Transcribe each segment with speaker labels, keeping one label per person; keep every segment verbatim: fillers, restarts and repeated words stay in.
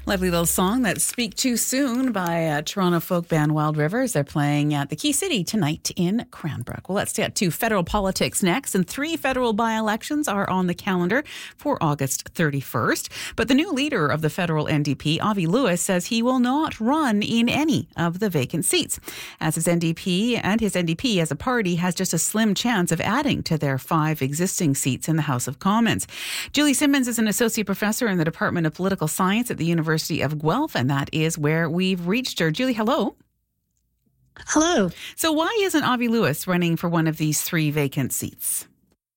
Speaker 1: Lovely little song, that Speak Too Soon by uh, Toronto folk band Wild Rivers. They're playing at the Key City tonight in Cranbrook. Well, let's get to federal politics next. And three federal by-elections are on the calendar for August thirty-first. But the new leader of the federal N D P, Avi Lewis, says he will not run in any of the vacant seats, as his N D P and his N D P as a party has just a slim chance of adding to their five existing seats in the House of Commons. Julie Simmons is an associate professor in the Department of Political Science at the University of Guelph, and that is where we've reached her. Julie, hello.
Speaker 2: Hello.
Speaker 1: So why isn't Avi Lewis running for one of these three vacant seats?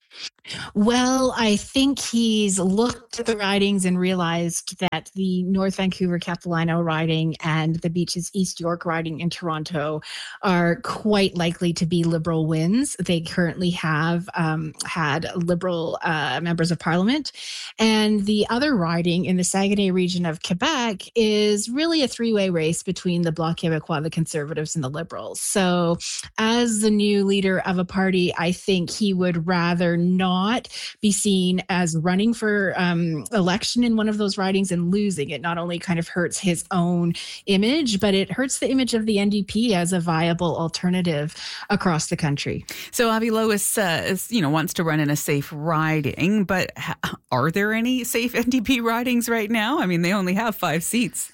Speaker 2: Well, I think he's looked at the ridings and realized that the North Vancouver Capilano riding and the Beaches East York riding in Toronto are quite likely to be Liberal wins. They currently have um, had Liberal uh, members of Parliament. And the other riding in the Saguenay region of Quebec is really a three-way race between the Bloc Québécois, the Conservatives, and the Liberals. So as the new leader of a party, I think he would rather not be seen as running for um, election in one of those ridings and losing. It not only kind of hurts his own image, but it hurts the image of the N D P as a viable alternative across the country.
Speaker 1: So Avi Lewis, uh, is, you know, wants to run in a safe riding, but ha- are there any safe N D P ridings right now? I mean, they only have five seats.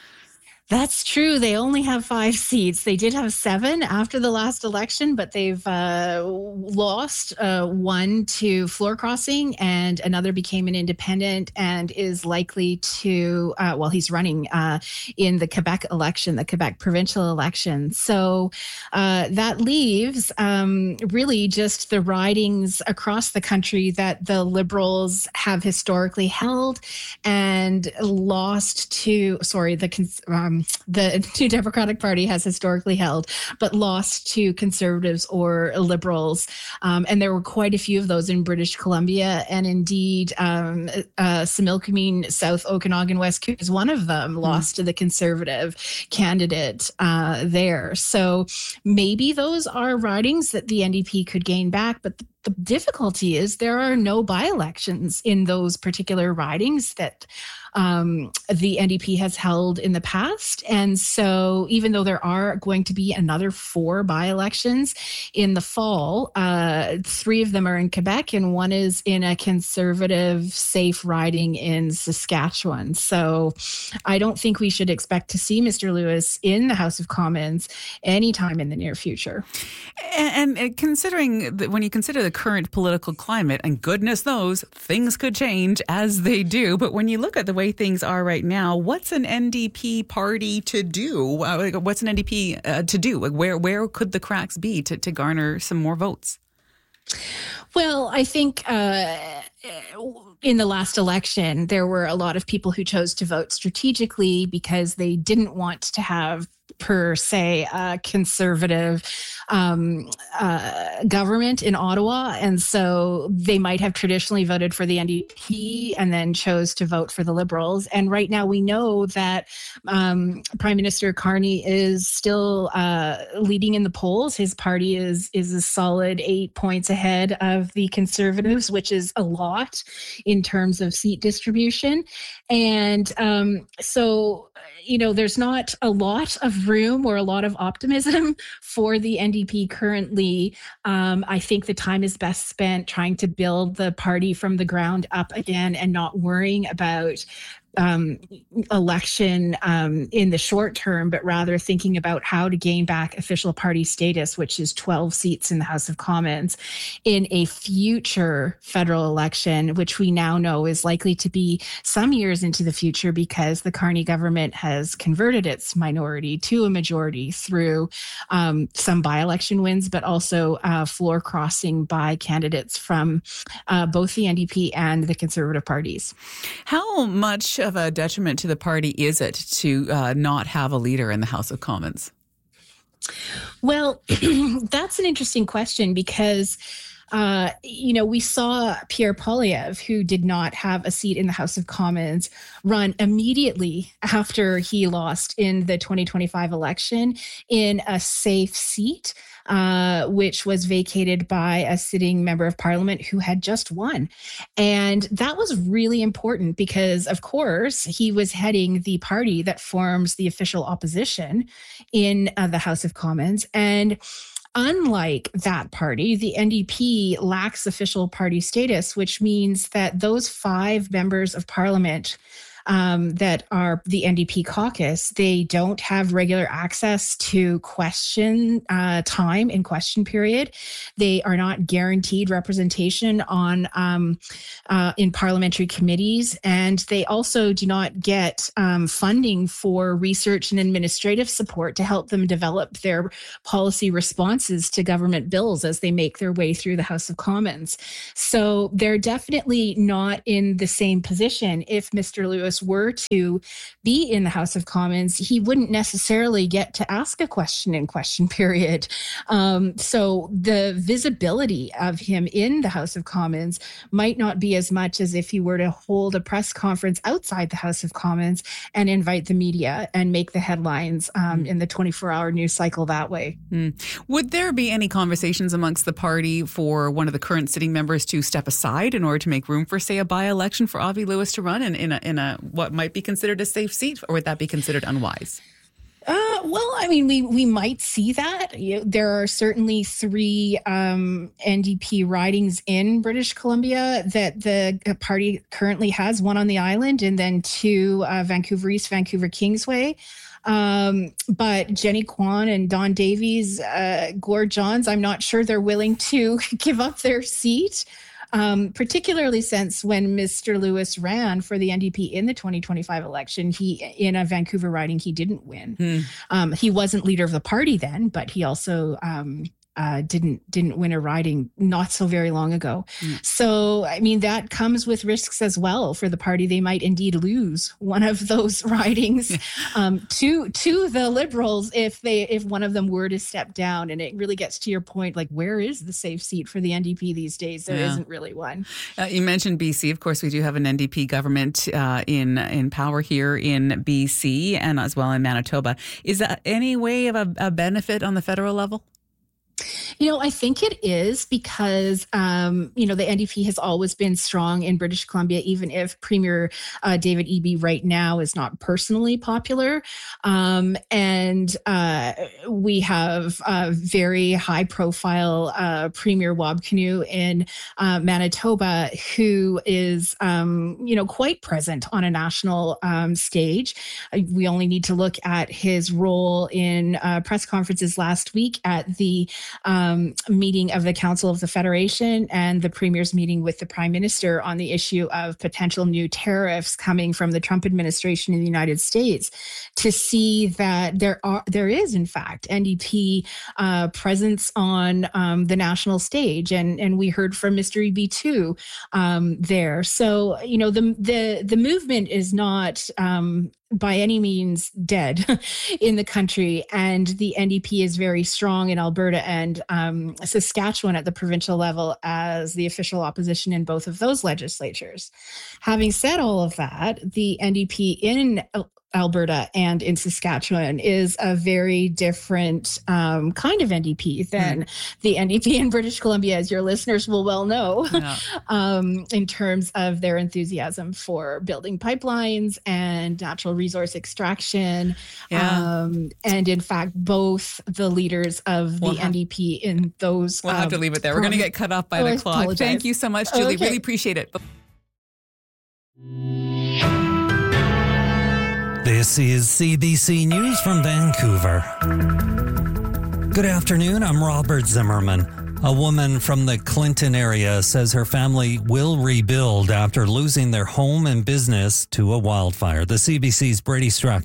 Speaker 2: That's true. They only have five seats. They did have seven after the last election, but they've uh, lost uh, one to Floor Crossing, and another became an independent and is likely to, uh, well, he's running uh, in the Quebec election, the Quebec provincial election. So uh, that leaves um, really just the ridings across the country that the Liberals have historically held and lost to, sorry, the um, the New Democratic Party has historically held, but lost to Conservatives or Liberals. Um, and there were quite a few of those in British Columbia. And indeed, um, uh, Similkameen, South Okanagan, West Coast is one of them, mm. lost to the Conservative candidate uh, there. So maybe those are ridings that the N D P could gain back. But the The difficulty is there are no by-elections in those particular ridings that um, the N D P has held in the past. And so even though there are going to be another four by-elections in the fall, uh, three of them are in Quebec and one is in a Conservative safe riding in Saskatchewan. So I don't think we should expect to see Mister Lewis in the House of Commons anytime in the near future.
Speaker 1: And, and considering that, when you consider the current political climate, and goodness knows things could change as they do, but when you look at the way things are right now, what's an N D P party to do? Uh, what's an N D P uh, to do? Where where could the cracks be to, to garner some more votes?
Speaker 2: Well, I think uh, in the last election, there were a lot of people who chose to vote strategically because they didn't want to have, per se, a conservative um, uh, government in Ottawa. And so they might have traditionally voted for the N D P and then chose to vote for the Liberals. And right now we know that um, Prime Minister Carney is still uh, leading in the polls. His party is, is a solid eight points ahead of the Conservatives, which is a lot in terms of seat distribution. And um, so, you know, there's not a lot of room or a lot of optimism for the N D P currently. Um, I think the time is best spent trying to build the party from the ground up again and not worrying about Um, election um, in the short term, but rather thinking about how to gain back official party status, which is twelve seats in the House of Commons, in a future federal election, which we now know is likely to be some years into the future because the Carney government has converted its minority to a majority through um, some by-election wins, but also uh, floor crossing by candidates from uh, both the N D P and the Conservative parties.
Speaker 1: How much of a detriment to the party is it to uh, not have a leader in the House of Commons?
Speaker 2: Well, that's an interesting question because uh, you know, we saw Pierre Poilievre, who did not have a seat in the House of Commons, run immediately after he lost in the twenty twenty-five election in a safe seat, uh, which was vacated by a sitting member of parliament who had just won. And that was really important because, of course, he was heading the party that forms the official opposition in uh, the House of Commons. And unlike that party, the N D P lacks official party status, which means that those five members of parliament Um, that are the N D P caucus, they don't have regular access to question uh, time in question period. They are not guaranteed representation on um, uh, in parliamentary committees, and they also do not get um, funding for research and administrative support to help them develop their policy responses to government bills as they make their way through the House of Commons. So they're definitely not in the same position. If Mister Lewis were to be in the House of Commons, he wouldn't necessarily get to ask a question in question period. Um, so the visibility of him in the House of Commons might not be as much as if he were to hold a press conference outside the House of Commons and invite the media and make the headlines um, in the twenty-four hour news cycle that way.
Speaker 1: Mm. Would there be any conversations amongst the party for one of the current sitting members to step aside in order to make room for, say, a by-election for Avi Lewis to run in, in a in a what might be considered a safe seat, or would that be considered unwise?
Speaker 2: Uh, well, I mean, we we might see that. You know, there are certainly three um, N D P ridings in British Columbia that the party currently has, one on the island and then two uh, Vancouver East, Vancouver Kingsway. Um, but Jenny Kwan and Don Davies, uh, Gord Johns, I'm not sure they're willing to give up their seat. Um, particularly since when Mister Lewis ran for the N D P in the twenty twenty-five election, he in a Vancouver riding, he didn't win. Hmm. Um, he wasn't leader of the party then, but he also um, uh, didn't didn't win a riding not so very long ago. Hmm. So, I mean, that comes with risks as well for the party. They might indeed lose one of those ridings um, to to the Liberals if they if one of them were to step down. And it really gets to your point, like, where is the safe seat for the N D P these days? There yeah. isn't really one.
Speaker 1: Uh, you mentioned B C. Of course, we do have an N D P government uh, in in power here in B C and as well in Manitoba. Is that any way of a, a benefit on the federal level?
Speaker 2: You know, I think it is because, um, you know, the N D P has always been strong in British Columbia, even if Premier uh, David Eby right now is not personally popular. Um, and uh, we have a very high profile uh, Premier Wab Kinew in uh, Manitoba, who is, um, you know, quite present on a national um, stage. We only need to look at his role in uh, press conferences last week at the Um, meeting of the Council of the Federation and the Premier's meeting with the Prime Minister on the issue of potential new tariffs coming from the Trump administration in the United States, to see that there are there is in fact N D P uh, presence on um, the national stage, and and we heard from Mister Eby too um, there. So you know the the the movement is not Um, by any means dead in the country. And the N D P is very strong in Alberta and um, Saskatchewan at the provincial level as the official opposition in both of those legislatures. Having said all of that, the N D P in Alberta and in Saskatchewan is a very different um, kind of N D P than mm. the N D P in British Columbia, as your listeners will well know, yeah. um, in terms of their enthusiasm for building pipelines and natural resource extraction. Yeah. Um, and in fact, both the leaders of the we'll N D P have, in those...
Speaker 1: We'll um, have to leave it there. We're going to get cut off by oh, the clock. Apologize. Thank you so much, Julie. Okay. Really appreciate it.
Speaker 3: This is C B C News from Vancouver. Good afternoon, I'm Robert Zimmerman. A woman from the Clinton area says her family will rebuild after losing their home and business to a wildfire. The C B C's Brady Strachan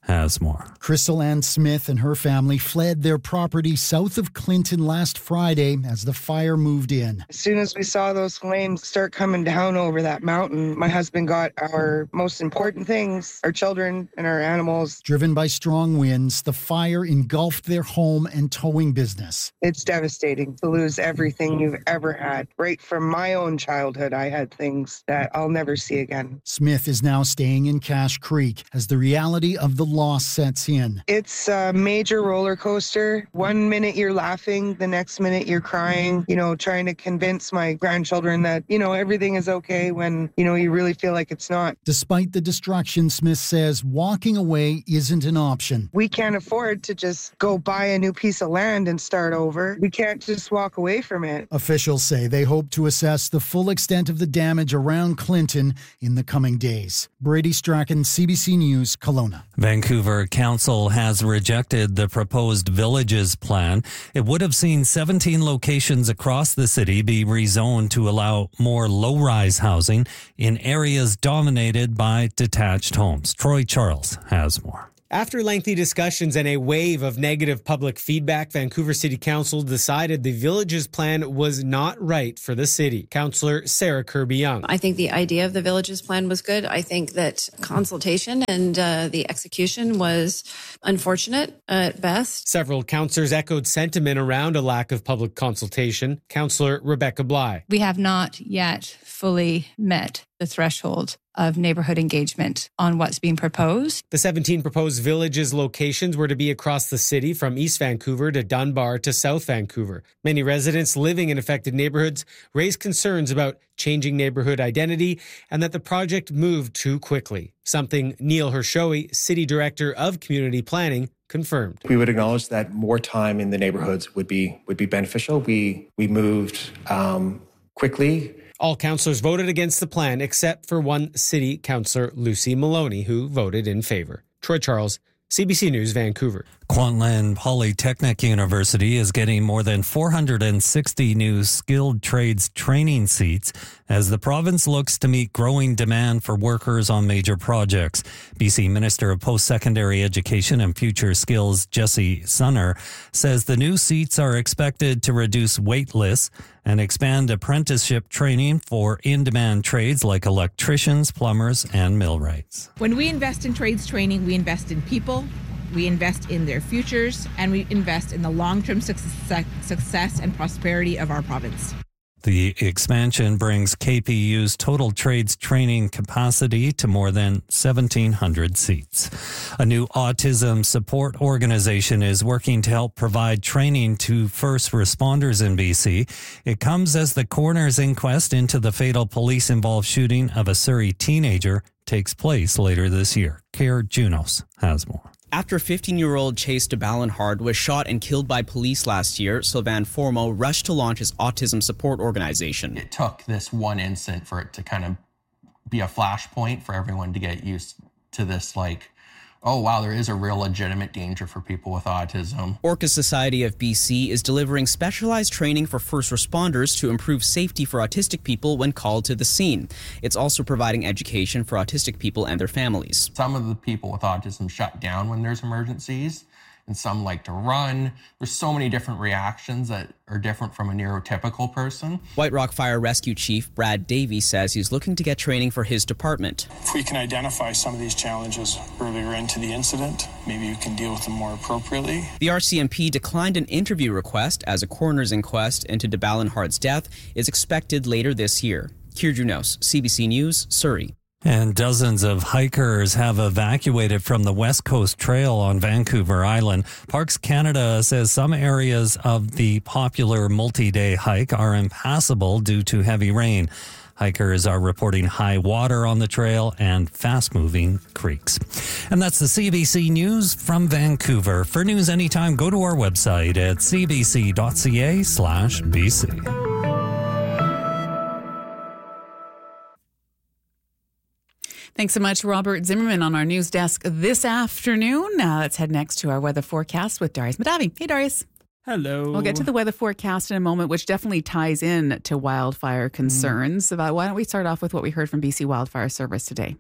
Speaker 3: has more.
Speaker 4: Crystal Ann Smith and her family fled their property south of Clinton last Friday as the fire moved in.
Speaker 5: As soon as we saw those flames start coming down over that mountain, my husband got our most important things, our children and our animals.
Speaker 4: Driven by strong winds, the fire engulfed their home and towing business.
Speaker 5: It's devastating to lose everything you've ever had. Right from my own childhood, I had things that I'll never see again.
Speaker 4: Smith is now staying in Cache Creek as the reality of the loss sets in.
Speaker 5: It's a major roller coaster. One minute you're laughing, the next minute you're crying, you know, trying to convince my grandchildren that, you know, everything is okay when, you know, you really feel like it's not.
Speaker 4: Despite the destruction, Smith says walking away isn't an option.
Speaker 5: We can't afford to just go buy a new piece of land and start over. We can't just walk away from it.
Speaker 4: Officials say they hope to assess the full extent of the damage around Clinton in the coming days. Brady Strachan, C B C News, Kelowna.
Speaker 3: Vancouver Council has rejected the proposed Villages plan. It would have seen seventeen locations across the city be rezoned to allow more low-rise housing in areas dominated by detached homes. Troy Charles has more.
Speaker 6: After lengthy discussions and a wave of negative public feedback, Vancouver City Council decided the Villages plan was not right for the city. Councillor Sarah Kirby-Young.
Speaker 7: I think the idea of the Villages plan was good. I think that consultation and uh, the execution was unfortunate at best.
Speaker 6: Several councillors echoed sentiment around a lack of public consultation. Councillor Rebecca Bly.
Speaker 8: We have not yet fully met the threshold of neighborhood engagement on what's being proposed.
Speaker 6: The seventeen proposed Villages locations were to be across the city from East Vancouver to Dunbar to South Vancouver. Many residents living in affected neighborhoods raised concerns about changing neighborhood identity and that the project moved too quickly, something Neil Hershoey, City Director of Community Planning, confirmed.
Speaker 9: We would acknowledge that more time in the neighborhoods would be would be beneficial. We we moved um, quickly.
Speaker 6: All councillors voted against the plan except for one city councillor, Lucy Maloney, who voted in favour. Troy Charles, C B C News, Vancouver.
Speaker 3: Kwantlen Polytechnic University is getting more than four hundred sixty new skilled trades training seats as the province looks to meet growing demand for workers on major projects. B C Minister of Post-Secondary Education and Future Skills, Jesse Sunner, says the new seats are expected to reduce wait lists and expand apprenticeship training for in-demand trades like electricians, plumbers, and millwrights.
Speaker 10: When we invest in trades training, we invest in people, we invest in their futures, and we invest in the long-term success, success and prosperity of our province.
Speaker 3: The expansion brings K P U's total trades training capacity to more than seventeen hundred seats. A new autism support organization is working to help provide training to first responders in B C. It comes as the coroner's inquest into the fatal police-involved shooting of a Surrey teenager takes place later this year. Care Junos has more.
Speaker 11: After fifteen-year-old Chase de Ballenhard was shot and killed by police last year, Sylvain Formeau rushed to launch his autism support organization.
Speaker 12: It took this one incident for it to kind of be a flashpoint for everyone to get used to this, like, oh, wow, there is a real legitimate danger for people with autism.
Speaker 11: Orca Society of B C is delivering specialized training for first responders to improve safety for autistic people when called to the scene. It's also providing education for autistic people and their families.
Speaker 12: Some of the people with autism shut down when there's emergencies, and some like to run. There's so many different reactions that are different from a neurotypical person.
Speaker 11: White Rock Fire Rescue Chief Brad Davey says he's looking to get training for his department.
Speaker 13: If we can identify some of these challenges earlier into the incident, maybe we can deal with them more appropriately.
Speaker 11: The R C M P declined an interview request as a coroner's inquest into de Ballenhard's death is expected later this year. Keir Junos, C B C News, Surrey.
Speaker 3: And dozens of hikers have evacuated from the West Coast Trail on Vancouver Island. Parks Canada says some areas of the popular multi-day hike are impassable due to heavy rain. Hikers are reporting high water on the trail and fast-moving creeks. And that's the C B C News from Vancouver. For news anytime, go to our website at c b c dot c a slash b c.
Speaker 1: Thanks so much, Robert Zimmerman, on our news desk this afternoon. Now let's head next to our weather forecast with Darius Madavi. Hey, Darius.
Speaker 14: Hello.
Speaker 1: We'll get to the weather forecast in a moment, which definitely ties in to wildfire concerns. Mm. But why don't we start off with what we heard from B C Wildfire Service today?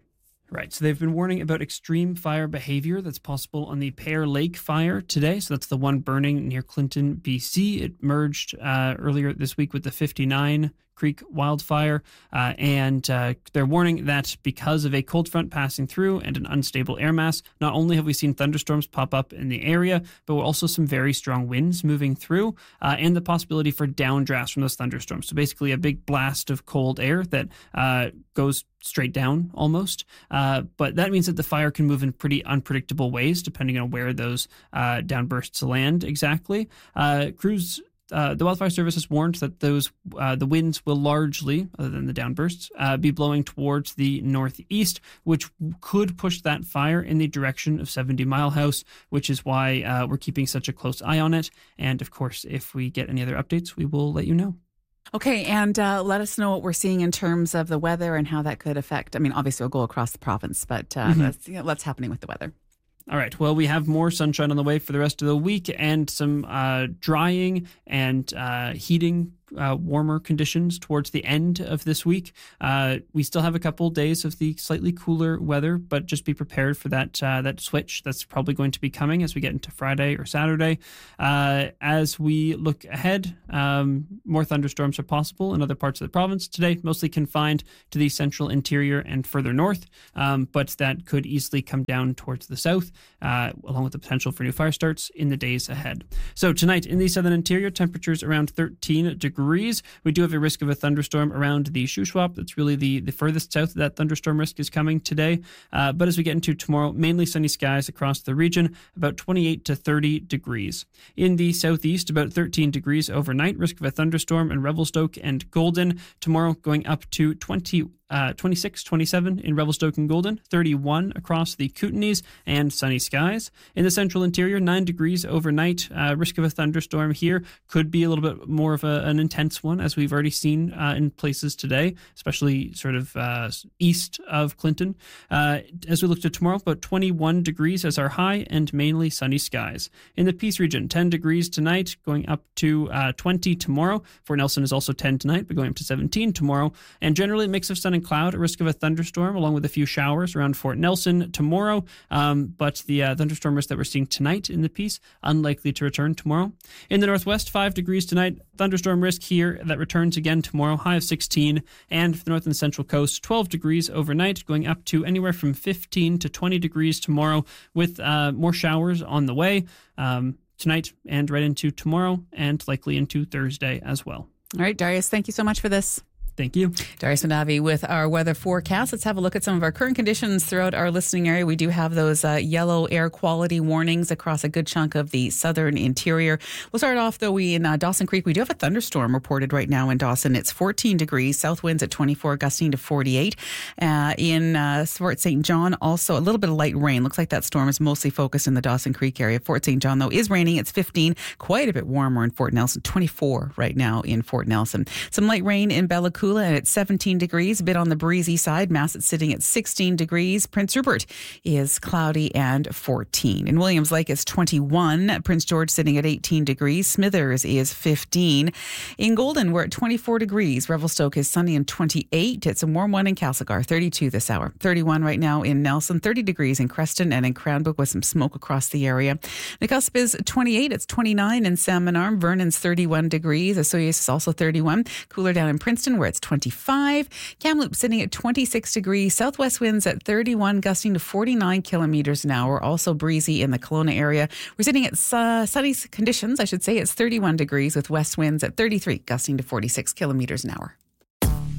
Speaker 14: Right. So they've been warning about extreme fire behavior that's possible on the Pear Lake fire today. So that's the one burning near Clinton, B C. It merged uh, earlier this week with the fifty-nine Creek wildfire, uh, and uh, they're warning that because of a cold front passing through and an unstable air mass, not only have we seen thunderstorms pop up in the area, but also some very strong winds moving through, uh, and the possibility for downdrafts from those thunderstorms. So basically a big blast of cold air that uh, goes straight down almost. Uh, but that means that the fire can move in pretty unpredictable ways depending on where those uh, downbursts land exactly. Uh, crews Uh, the Wildfire Service has warned that those uh, the winds will largely, other than the downbursts, uh, be blowing towards the northeast, which could push that fire in the direction of seventy Mile House, which is why uh, we're keeping such a close eye on it. And of course, if we get any other updates, we will let you know.
Speaker 1: Okay, and uh, let us know what we're seeing in terms of the weather and how that could affect. I mean, obviously, it'll go across the province, but uh, mm-hmm. let's, you know, what's happening with the weather.
Speaker 14: All right. Well, we have more sunshine on the way for the rest of the week and some uh, drying and uh, heating, uh, warmer conditions towards the end of this week. Uh, we still have a couple days of the slightly cooler weather, but just be prepared for that uh, that switch that's probably going to be coming as we get into Friday or Saturday. Uh, as we look ahead, um, more thunderstorms are possible in other parts of the province today, mostly confined to the central interior and further north, um, but that could easily come down towards the south, uh, along with the potential for new fire starts in the days ahead. So tonight in the southern interior, temperatures around thirteen degrees. We do have a risk of a thunderstorm around the Shuswap. That's really the, the furthest south that thunderstorm risk is coming today. Uh, but as we get into tomorrow, mainly sunny skies across the region, about twenty-eight to thirty degrees. In the southeast, about thirteen degrees overnight, risk of a thunderstorm in Revelstoke and Golden. Tomorrow going up to twenty Uh, twenty-six, twenty-seven in Revelstoke and Golden, thirty-one across the Kootenays, and sunny skies. In the central interior, nine degrees overnight. Uh, risk of a thunderstorm here could be a little bit more of a, an intense one, as we've already seen uh, in places today, especially sort of uh, east of Clinton. Uh, as we look to tomorrow, about twenty-one degrees as our high and mainly sunny skies. In the Peace region, ten degrees tonight, going up to uh, twenty tomorrow. Fort Nelson is also ten tonight, but going up to seventeen tomorrow. And generally a mix of sun and cloud, a risk of a thunderstorm along with a few showers around Fort Nelson tomorrow, um, but the uh, thunderstorm risk that we're seeing tonight in the Peace unlikely to return tomorrow. In the northwest, five degrees tonight, thunderstorm risk here that returns again tomorrow, high of sixteen, and for the north and central coast, twelve degrees overnight, going up to anywhere from fifteen to twenty degrees tomorrow, with uh, more showers on the way um, tonight and right into tomorrow, and likely into Thursday as well.
Speaker 1: All right, Darius, thank you so much for this.
Speaker 14: Thank you.
Speaker 1: Darius Madavi with our weather forecast. Let's have a look at some of our current conditions throughout our listening area. We do have those uh, yellow air quality warnings across a good chunk of the southern interior. We'll start off, though, we in uh, Dawson Creek, we do have a thunderstorm reported right now in Dawson. It's fourteen degrees, south winds at twenty-four, gusting to forty-eight. Uh, in uh, Fort Saint John, also a little bit of light rain. Looks like that storm is mostly focused in the Dawson Creek area. Fort Saint John, though, is raining. It's fifteen, quite a bit warmer in Fort Nelson, twenty-four right now in Fort Nelson. Some light rain in Bella Coola, and it's seventeen degrees, a bit on the breezy side. Masset sitting at sixteen degrees. Prince Rupert is cloudy and fourteen. In Williams Lake, it's twenty-one. Prince George sitting at eighteen degrees. Smithers is fifteen. In Golden, we're at twenty-four degrees. Revelstoke is sunny and twenty-eight. It's a warm one in Castlegar, thirty-two this hour. thirty-one right now in Nelson, thirty degrees in Creston and in Cranbrook with some smoke across the area. Nakusp is twenty-eight. It's twenty-nine in Salmon Arm. Vernon's thirty-one degrees. Osoyoos is also thirty-one. Cooler down in Princeton, where it's twenty-five. Kamloops sitting at twenty-six degrees. Southwest winds at thirty-one, gusting to forty-nine kilometers an hour. Also breezy in the Kelowna area. We're sitting at uh, sunny conditions, I should say. It's thirty-one degrees with west winds at thirty-three, gusting to forty-six kilometers an hour.